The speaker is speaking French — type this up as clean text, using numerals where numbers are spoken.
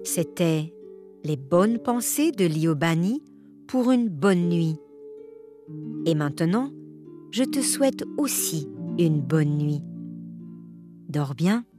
C'était les bonnes pensées de Liobani pour une bonne nuit. Et maintenant, je te souhaite aussi une bonne nuit. Dors bien.